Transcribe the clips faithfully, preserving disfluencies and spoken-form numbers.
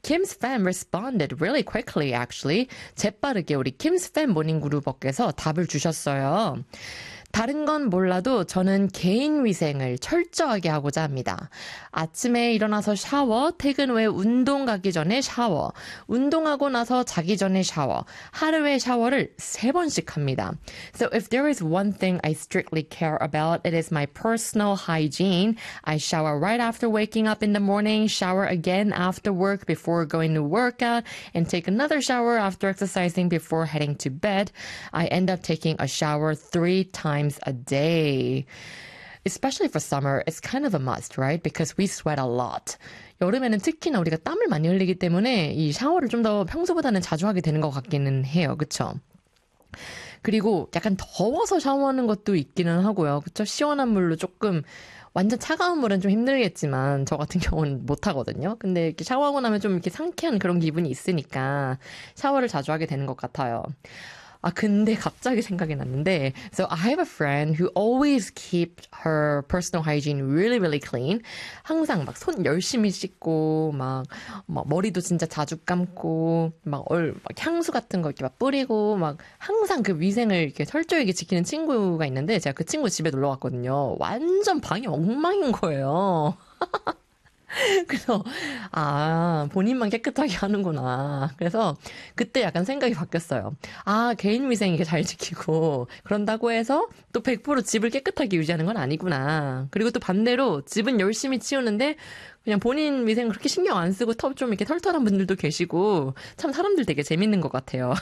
Kim's fan responded really quickly, actually. 재빠르게 우리 Kim's fan 모닝그룹어께서 답을 주셨어요. 다른 건 몰라도 저는 개인 위생을 철저하게 하고자 합니다. 아침에 일어나서 샤워, 퇴근 후에 운동 가기 전에 샤워, 운동하고 나서 자기 전에 샤워, 하루에 샤워를 세 번씩 합니다. So if there is one thing I strictly care about, it is my personal hygiene. I shower right after waking up in the morning, shower again after work before going to workout, and take another shower after exercising before heading to bed. I end up taking a shower three times a day. Especially for summer, it's kind of a must, right? Because we sweat a lot. 여름에는 특히나 우리가 땀을 많이 흘리기 때문에 이 샤워를 좀 더 평소보다는 자주 하게 되는 것 같기는 해요. 그쵸? 그리고 약간 더워서 샤워하는 것도 있기는 하고요. 그쵸? 시원한 물로 조금 완전 차가운 물은 좀 힘들겠지만 저 같은 경우는 못 하거든요. 근데 이렇게 샤워하고 나면 좀 이렇게 상쾌한 그런 기분이 있으니까 샤워를 자주 하게 되는 것 같아요. 아, 근데 갑자기 생각이 났는데, so I have a friend who always keeps her personal hygiene really, really clean. 항상 막 손 열심히 씻고, 막, 막 머리도 진짜 자주 감고, 막 얼, 막 향수 같은 거 이렇게 막 뿌리고, 막 항상 그 위생을 이렇게 철저하게 지키는 친구가 있는데, 제가 그 친구 집에 놀러 갔거든요. 완전 방이 엉망인 거예요. 그래서 아 본인만 깨끗하게 하는구나. 그래서 그때 약간 생각이 바뀌었어요. 아 개인 위생 이게 잘 지키고 그런다고 해서 또 백 퍼센트 집을 깨끗하게 유지하는 건 아니구나. 그리고 또 반대로 집은 열심히 치우는데 그냥 본인 위생 그렇게 신경 안 쓰고 턱 좀 이렇게 털털한 분들도 계시고 참 사람들 되게 재밌는 것 같아요.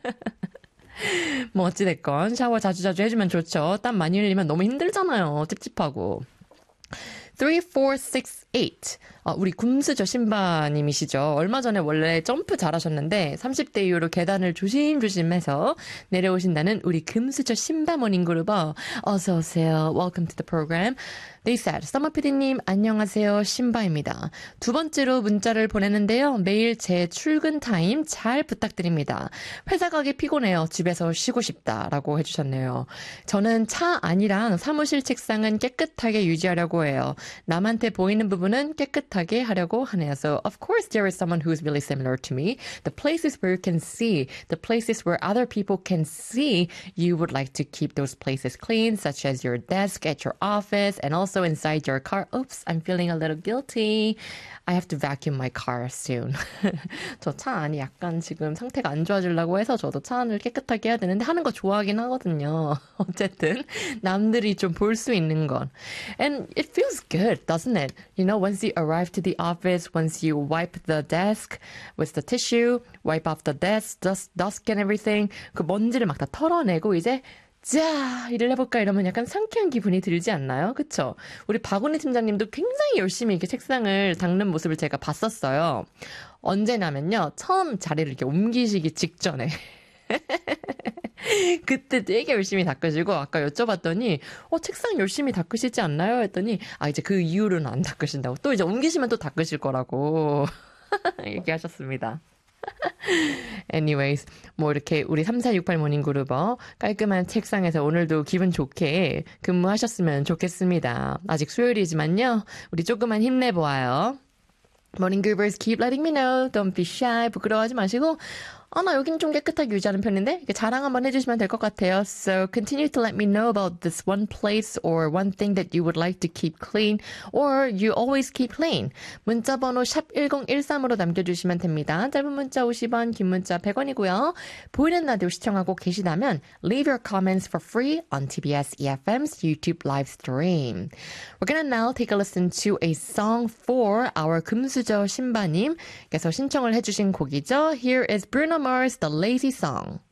뭐 어찌됐건 샤워 자주자주 해주면 좋죠. 땀 많이 흘리면 너무 힘들잖아요. 찝찝하고. three four six eight. 어, 우리 굼스저 신바님이시죠. 얼마 전에 원래 점프 잘하셨는데 삼십 대 이후로 계단을 조심조심해서 내려오신다는 우리 금수저 신바 모닝그룹어. 어서 오세요. Welcome to the program. They said, 서머피디님 안녕하세요. 신바입니다. 두 번째로 문자를 보내는데요. 매일 제 출근 타임 잘 부탁드립니다. 회사 가기 피곤해요. 집에서 쉬고 싶다라고 해주셨네요. 저는 차 안이랑 사무실 책상은 깨끗하게 유지하려고 해요. 남한테 보이는 부분은 깨끗하게 하려고 하네요. So of course there is someone who is really similar to me. The places where you can see, the places where other people can see, you would like to keep those places clean, such as your desk at your office and also inside your car. Oops, I'm feeling a little guilty. I have to vacuum my car soon. 저 차 안이 약간 지금 상태가 안 좋아지려고 해서 저도 차 안을 깨끗하게 해야 되는데 하는 거 좋아하긴 하거든요. 어쨌든 남들이 좀 볼 수 있는 건. And it feels good, doesn't it? You know, once you arrive to the office, once you wipe the desk with the tissue, wipe off the desk, dust, dust and everything, 그 먼지를 막 다 털어내고 이제 자, 일을 해볼까 이러면 약간 상쾌한 기분이 들지 않나요? 그쵸? 우리 박은희 팀장님도 굉장히 열심히 이렇게 책상을 닦는 모습을 제가 봤었어요. 언제냐면요. 처음 자리를 이렇게 옮기시기 직전에. 그때 되게 열심히 닦으시고 아까 여쭤봤더니 어 책상 열심히 닦으시지 않나요? 했더니 아 이제 그 이후로는 안 닦으신다고. 또 이제 옮기시면 또 닦으실 거라고 얘기하셨습니다. Anyways, 뭐 이렇게 우리 삼사육팔 모닝그룹어 깔끔한 책상에서 오늘도 기분 좋게 근무하셨으면 좋겠습니다. 아직 수요일이지만요. 우리 조금만 힘내보아요. Morning Groovers, keep letting me know. Don't be shy. 부끄러워하지 마시고 아, 나 여긴 좀 깨끗하게 유지하는 편인데 이렇게 자랑 한번 해주시면 될 것 같아요. So continue to let me know about this one place or one thing that you would like to keep clean or you always keep clean. 문자 번호 샵 일공일삼으로 남겨주시면 됩니다. 짧은 문자 오십 원, 긴 문자 백 원이고요. 보이는 라디오 시청하고 계시다면 leave your comments for free on 티비에스 이에프엠's YouTube live stream. We're gonna now take a listen to a song for our 금수저 신바님께서 신청을 해주신 곡이죠. Here is Bruno Mars, The Lazy Song.